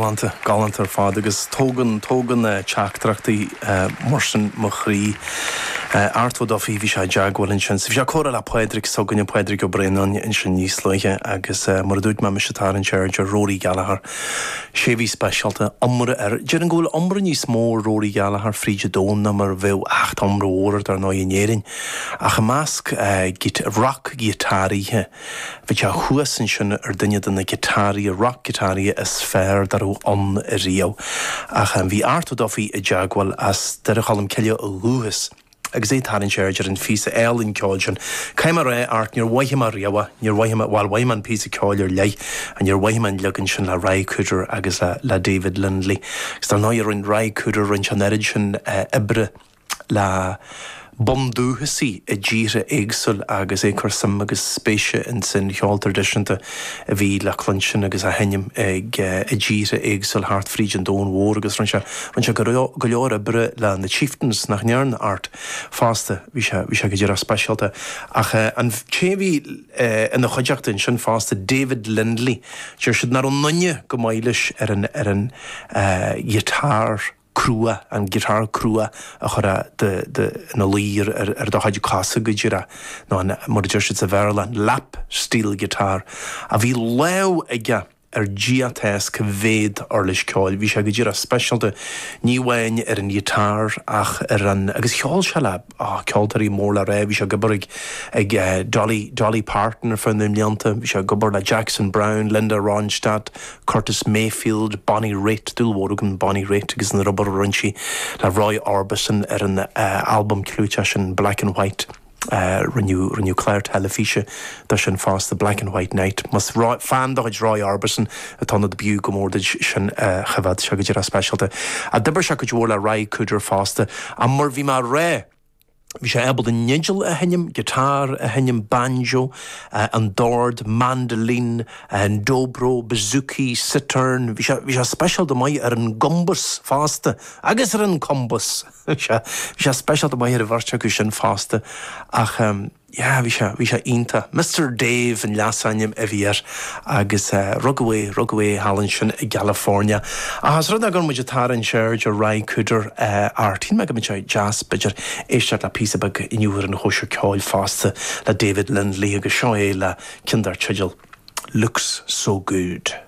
galanta fád agus tógan teachtrachtaí marsin mo chrí artfud á bhí sé deagháilinn sin. Bhí sé córa le Padraig sogann Padraig go Brennan in sin níos leiche agus mar dúid me setárin Charger Rory Gallagher sé bhí speisialta amra dear an ggóil amra níos mó Rory Gallagher fríide dóna mar bheith 8 amra óra ar ná inéirin a chamásc rock gitaríthe bhí te chuasan sin ar duine den na gitárí rock gitárí is sfér darú an río ach bhí artfud á bhí i deagháil as de chalam ceile a luas agus tárin Charger an físa Elin Ceáilin caiim ré art níor waithim a riawa níor waithim bhil waithim písa ceáilir lei a níor waithim an legan sin le Ray Cooder agus le David Lindley gus tá náir an Ray Cooder an Chanerid sin ibre le Bondúhasí a ddíre éagsúil agus é chur sam agus spéise in sin cheoltar deisianta a bhí le chlansin agus a henim ag a ddíre éagsúil hart frídin dón mhór agus ran se go leor a bre le na chieftains nach nearn art fásta bhí se go dtíar a speisialta ach an chéhí in na chuideachtain sin fásta David Lindley tíir siad nar an nunne go mailis ar an gitár crua an guitar crua a chur na lír ar do haidú casa go dtíra ná mar dúir siad sa bhéarla lap steel guitar a bhí leo aige ar giates go bhéad orlis ceáil bhí se go dtíra speisialta níhhain ar an guitar ach ar an agus cheáil se le ceoltarí mór le ré bhí se gobar ag Dolly Parton ar fan leanta bhí se gobar le Jackson Brown, Linda Ronstadt, Curtis Mayfield, Bonnie Raitt dúlhórgan Bonnie Raitt agus na robar runchi le Roy Orbison ar an album clúte sin Black and White renew Claire Telefische da sin fast the Black and White Night mas fan doid Roy Orbison a ton of the bu gomordig sin chavad se go dtíar a speisialta a dibar se go dtíor le Ray Cooder fásta a mar bhí mar ré bhí sé ebal an nigel a henim gitar a henim banjo an dord mandolin an dobro bouzouki sitar bhí sé special do mai ar an gombus fásta agus ar an combus bhí sé special do mai ar a bharste go sin fásta ach bhí sé ínta Mr. Dave in leasanim a bhíar agus rugaway hallan sin i California a has rud a gur muid tárin Charger Ray Cooder artín me go muid jazz beidir éisteart le písa bag inniuair an hóisiir ceáil fásta le David Lindley agus seo é le Kinder Chidgel Looks So Good.